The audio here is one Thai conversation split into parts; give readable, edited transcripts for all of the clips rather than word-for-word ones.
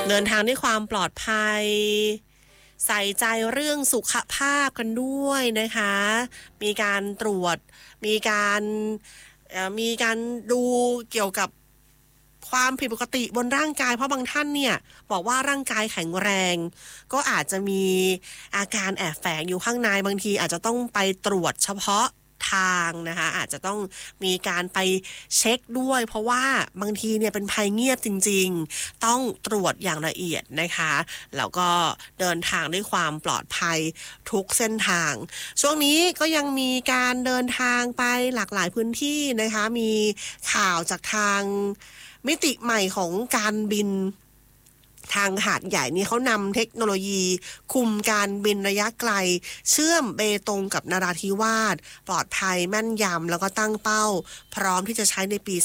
เดินทางด้วยความปลอดภัยใส่ใจเรื่องสุขภาพกันด้วยนะคะมีการตรวจมีการดูเกี่ยวกับความผิดปกติบนร่างกายเพราะบางท่านเนี่ยบอกว่าร่างกายแข็งแรงก็อาจจะมีอาการแอบแฝงอยู่ข้างในบางทีอาจจะต้องไปตรวจเฉพาะทางนะคะอาจจะต้องมีการไปเช็คด้วยเพราะว่าบางทีเนี่ยเป็นภัยเงียบจริงๆต้องตรวจอย่างละเอียดนะคะแล้วก็เดินทางด้วยความปลอดภัยทุกเส้นทางช่วงนี้ก็ยังมีการเดินทางไปหลากหลายพื้นที่นะคะมีข่าวจากทางมิติใหม่ของการบินทางหาดใหญ่นี่เขานำเทคโนโลยีคุมการบินระยะไกลเชื่อมเบตงกับนราธิวาสปลอดภัยแม่นยำแล้วก็ตั้งเป้าพร้อมที่จะใช้ในปี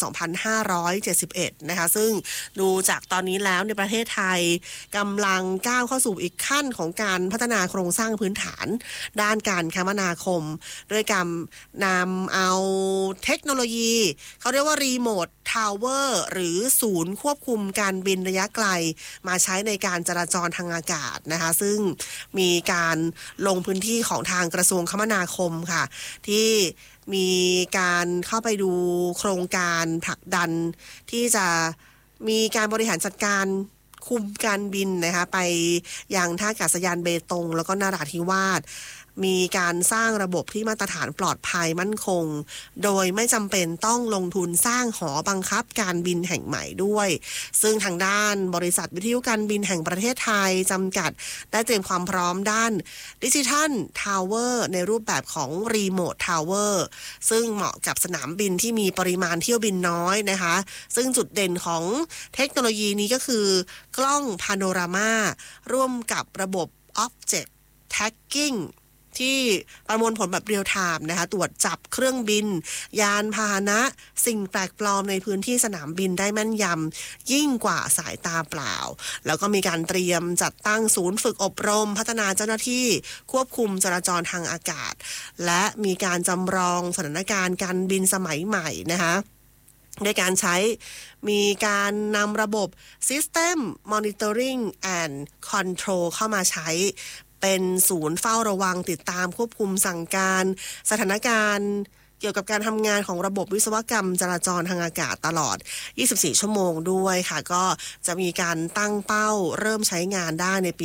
2571 นะคะซึ่งดูจากตอนนี้แล้วในประเทศไทยกำลังก้าวเข้าสู่อีกขั้นของการพัฒนาโครงสร้างพื้นฐานด้านการคมนาคมด้วยการนำเอาเทคโนโลยีเขาเรียกว่ารีโมททาวเวอร์หรือศูนย์ควบคุมการบินระยะไกลมาใช้ในการจราจรทางอากาศนะคะซึ่งมีการลงพื้นที่ของทางกระทรวงคมนาคมค่ะที่มีการเข้าไปดูโครงการผลักดันที่จะมีการบริหารจัดการคุมการบินนะคะไปยังท่าอากาศยานเบตงแล้วก็นราธิวาสมีการสร้างระบบที่มาตรฐานปลอดภัยมั่นคงโดยไม่จำเป็นต้องลงทุนสร้างหอบังคับการบินแห่งใหม่ด้วยซึ่งทางด้านบริษัทวิทยุการบินแห่งประเทศไทยจำกัดได้เตรียมความพร้อมด้านดิจิทัลทาวเวอร์ในรูปแบบของรีโมททาวเวอร์ซึ่งเหมาะกับสนามบินที่มีปริมาณเที่ยวบินน้อยนะคะซึ่งจุดเด่นของเทคโนโลยีนี้ก็คือกล้องพาโนรามาร่วมกับระบบ Object Trackingที่ประมวลผลแบบเรียลไทม์นะคะตรวจจับเครื่องบินยานพาหนะสิ่งแปลกปลอมในพื้นที่สนามบินได้แม่นยำยิ่งกว่าสายตาเปล่าแล้วก็มีการเตรียมจัดตั้งศูนย์ฝึกอบรมพัฒนาเจ้าหน้าที่ควบคุมจราจรทางอากาศและมีการจำลองสถานการณ์การบินสมัยใหม่นะคะในการใช้มีการนำระบบ System Monitoring and Control เข้ามาใช้เป็นศูนย์เฝ้าระวังติดตามควบคุมสั่งการสถานการณ์เกี่ยวกับการทำงานของระบบวิศวกรรมจราจรทางอากาศตลอด24ชั่วโมงด้วยค่ะก็จะมีการตั้งเป้าเริ่มใช้งานได้ในปี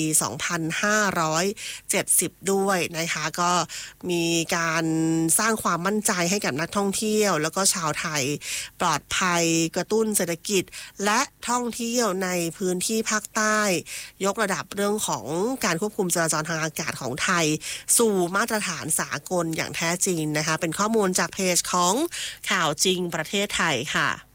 2570 ด้วยนะคะก็มีการสร้างความมั่นใจให้กับนักท่องเที่ยวแล้วก็ชาวไทยปลอดภัยกระตุ้นเศรษฐกิจและท่องเที่ยวในพื้นที่ภาคใต้ยกระดับเรื่องของการควบคุมจราจรทางอากาศของไทยสู่มาตรฐานสากลอย่างแท้จริงนะคะเป็นข้อมูลจากเพจของข่าวจริงประเทศไทยค่ะ